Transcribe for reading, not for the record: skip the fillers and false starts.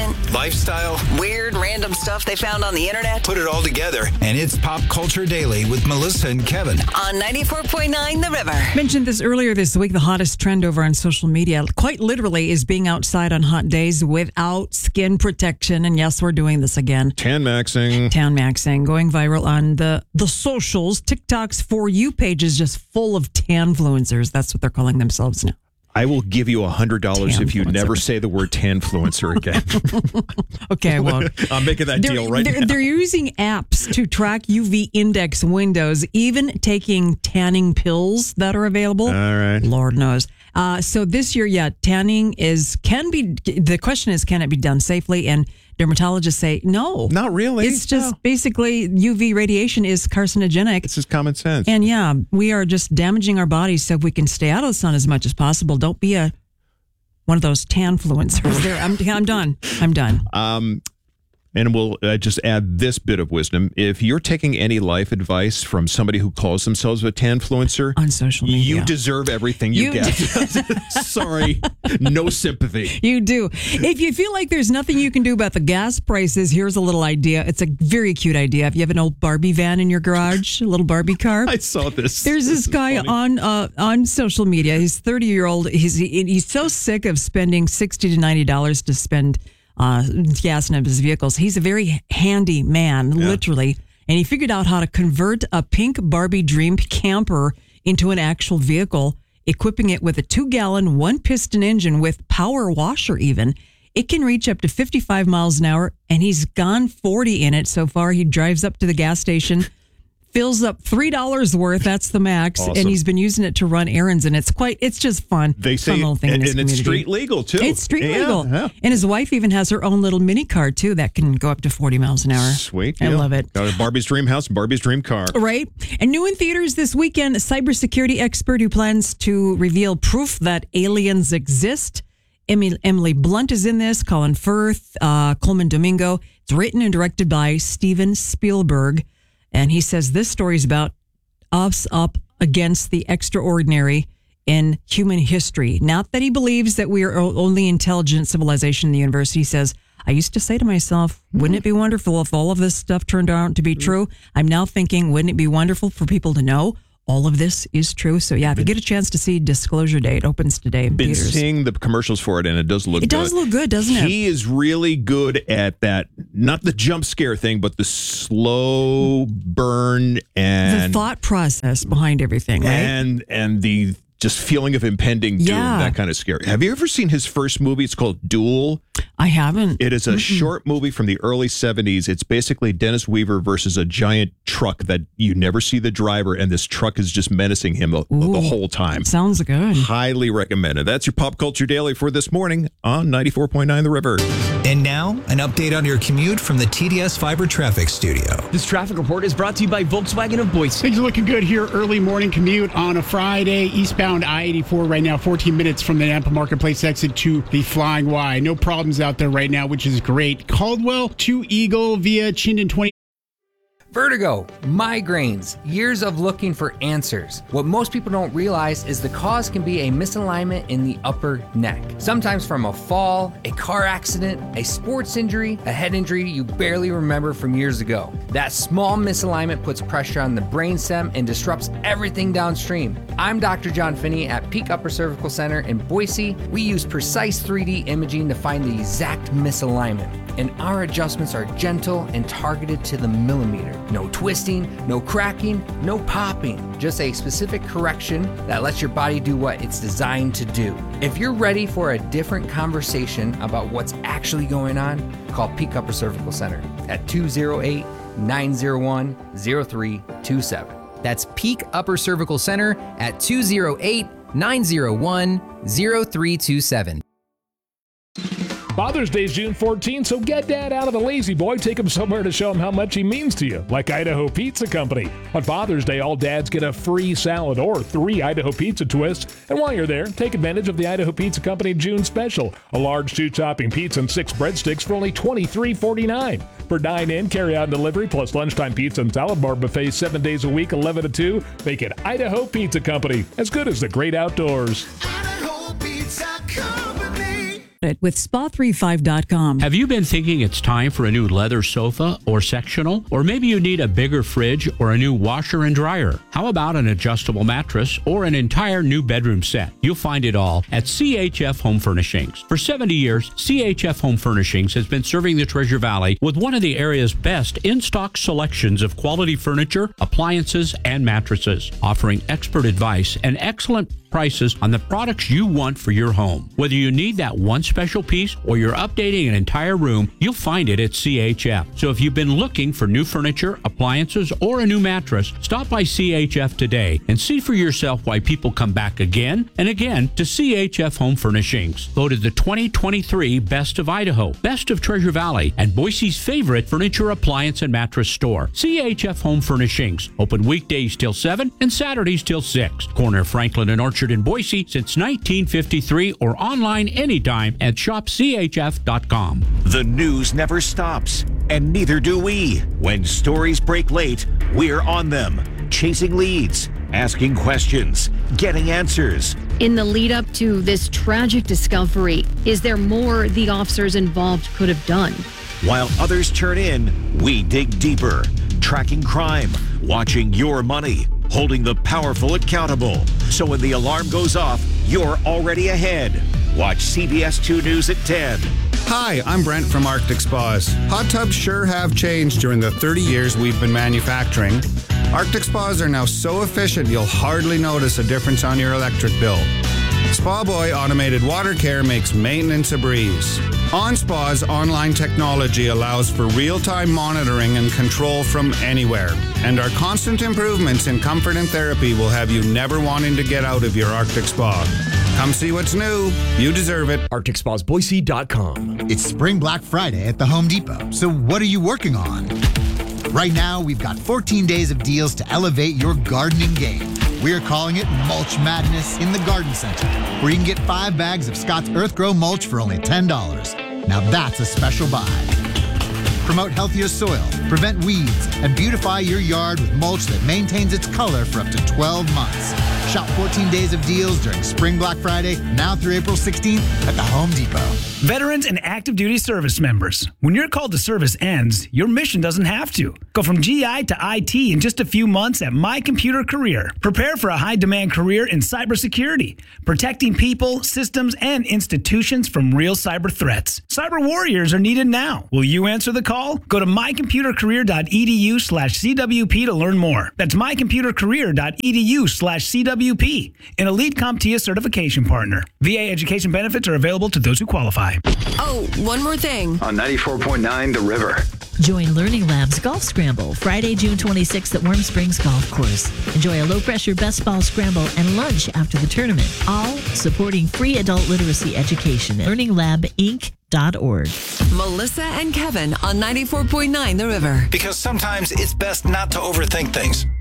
entertainment, lifestyle, weird random stuff they found on the internet. put it all together, and it's Pop Culture Daily with Melissa and Kevin. On 94.9 The River. Mentioned this earlier this week. The hottest trend over on social media, quite literally, is being outside on hot days without skin protection. And yes, we're doing this again. Tan maxing. Tan maxing, going viral on the socials. TikTok's For You page is just full of tanfluencers. That's what they're calling themselves now. I will give you $100 if you Tanfluencer. never say the word tanfluencer again. Okay, I won't. I'm making that deal right now. They're using apps to track UV index windows, even taking tanning pills that are available. All right. Lord knows. So this year, tanning the question is, can it be done safely? And dermatologists say no. Not really. It's just No. basically UV radiation is carcinogenic. This is common sense. And we are just damaging our bodies. So if we can stay out of the sun as much as possible, don't be one of those tanfluencers. There, I'm done. I'm done. And we'll just add this bit of wisdom. If you're taking any life advice from somebody who calls themselves a tanfluencer, On social media. you deserve everything you get. Sorry, no sympathy. You do. If you feel like there's nothing you can do about the gas prices, here's a little idea. It's a very cute idea. If you have an old Barbie van in your garage, a little Barbie car. I saw this. There's this guy on social media. He's 30-year-old. He's so sick of spending $60 to $90 to spend gas in his vehicles. He's a very handy man, literally. And he figured out how to convert a pink Barbie Dream camper into an actual vehicle, equipping it with a 2-gallon, 1-piston engine with power washer even. It can reach up to 55 miles an hour, and he's gone 40 in it so far. He drives up to the gas station, fills up $3 worth. That's the max. Awesome. And he's been using it to run errands, and it's just fun. They say, fun little thing in and this it's community. street legal, too. It's street Yeah, legal. yeah. And his wife even has her own little mini car, too, that can go up to 40 miles an hour. Sweet. I deal. love it. Got a Barbie's dream house, Barbie's dream car. Right. And new in theaters this weekend, a cybersecurity expert who plans to reveal proof that aliens exist. Emily Blunt is in this, Colin Firth, Coleman Domingo. It's written and directed by Steven Spielberg. And he says this story is about us up against the extraordinary in human history. Not that he believes that we are only intelligent civilization in the universe. He says, I used to say to myself, wouldn't it be wonderful if all of this stuff turned out to be true? I'm now thinking, wouldn't it be wonderful for people to know all of this is true? So if you get a chance to see Disclosure Day, it opens today in Been theaters. seeing the commercials for it, and it does look good. It does look good, doesn't it? He is really good at that, not the jump scare thing, but the slow burn and The thought process behind everything, right? and the just feeling of impending doom, Yeah. that kind of scare. Have you ever seen his first movie? It's called Duel. I haven't. It is a short movie from the early 70s. It's basically Dennis Weaver versus a giant truck that you never see the driver, and this truck is just menacing him the whole time. Sounds good. Highly recommended. That's your Pop Culture Daily for this morning on 94.9 The River. And now, an update on your commute from the TDS Fiber Traffic Studio. This traffic report is brought to you by Volkswagen of Boise. Things are looking good here. Early morning commute on a Friday. Eastbound I-84 right now, 14 minutes from the Nampa Marketplace exit to the Flying Y. No problems out there right now, which is great. Caldwell to Eagle via Chinden 20. Vertigo, migraines, years of looking for answers. What most people don't realize is the cause can be a misalignment in the upper neck. Sometimes from a fall, a car accident, a sports injury, a head injury you barely remember from years ago. That small misalignment puts pressure on the brainstem and disrupts everything downstream. I'm Dr. John Finney at Peak Upper Cervical Center in Boise. We use precise 3D imaging to find the exact misalignment, and our adjustments are gentle and targeted to the millimeter. No twisting, no cracking, no popping. Just a specific correction that lets your body do what it's designed to do. If you're ready for a different conversation about what's actually going on, call Peak Upper Cervical Center at 208-901-0327. That's Peak Upper Cervical Center at 208-901-0327. Father's Day is June 14th, so get Dad out of the lazy boy. Take him somewhere to show him how much he means to you, like Idaho Pizza Company. On Father's Day, all dads get a free salad or 3 Idaho Pizza twists. And while you're there, take advantage of the Idaho Pizza Company June special. A large 2-topping pizza and 6 breadsticks for only $23.49. For dine-in, carry-out, and delivery, plus lunchtime pizza and salad bar buffets 7 days a week, 11 to 2, make it Idaho Pizza Company. As good as the great outdoors. Idaho Pizza Company. With spa35.com. Have you been thinking it's time for a new leather sofa or sectional? Or maybe you need a bigger fridge or a new washer and dryer? How about an adjustable mattress or an entire new bedroom set? You'll find it all at CHF Home Furnishings. For 70 years, CHF Home Furnishings has been serving the Treasure Valley with one of the area's best in-stock selections of quality furniture, appliances, and mattresses, offering expert advice and excellent prices on the products you want for your home. Whether you need that one special piece or you're updating an entire room, you'll find it at CHF. So if you've been looking for new furniture, appliances, or a new mattress, stop by CHF today and see for yourself why people come back again and again to CHF Home Furnishings. Voted the 2023 Best of Idaho, Best of Treasure Valley, and Boise's favorite furniture, appliance, and mattress store. CHF Home Furnishings. Open weekdays till 7 and Saturdays till 6. Corner Franklin and Orchard in Boise since 1953, or online anytime at shopchf.com. The news never stops, and neither do we. When stories break late, we're on them, chasing leads, asking questions, getting answers. In the lead up to this tragic discovery, is there more the officers involved could have done? While others turn in, we dig deeper, tracking crime, watching your money, holding the powerful accountable. So when the alarm goes off, you're already ahead. Watch CBS 2 News at 10. Hi, I'm Brent from Arctic Spas. Hot tubs sure have changed during the 30 years we've been manufacturing. Arctic Spas are now so efficient you'll hardly notice a difference on your electric bill. Spa Boy Automated Water Care makes maintenance a breeze. OnSpa's online technology allows for real-time monitoring and control from anywhere. And our constant improvements in comfort and therapy will have you never wanting to get out of your Arctic Spa. Come see what's new. You deserve it. ArcticSpasBoise.com. It's Spring Black Friday at the Home Depot. So what are you working on? Right now, we've got 14 days of deals to elevate your gardening game. We're calling it Mulch Madness in the Garden Center, where you can get 5 bags of Scott's Earthgrow mulch for only $10. Now that's a special buy. Promote healthier soil, prevent weeds, and beautify your yard with mulch that maintains its color for up to 12 months. Shop 14 days of deals during Spring Black Friday, now through April 16th at the Home Depot. Veterans and active duty service members, when your call to service ends, your mission doesn't have to. Go from GI to IT in just a few months at My Computer Career. Prepare for a high-demand career in cybersecurity, protecting people, systems, and institutions from real cyber threats. Cyber warriors are needed now. Will you answer the call? Go to mycomputercareer.edu/CWP to learn more. That's mycomputercareer.edu/CWP. An Elite CompTIA certification partner. VA education benefits are available to those who qualify. Oh, one more thing. On 94.9 The River. Join Learning Lab's Golf Scramble Friday, June 26th at Warm Springs Golf Course. Enjoy a low-pressure best ball scramble and lunch after the tournament, all supporting free adult literacy education at learninglabinc.org. Melissa and Kevin on 94.9 The River. Because sometimes it's best not to overthink things.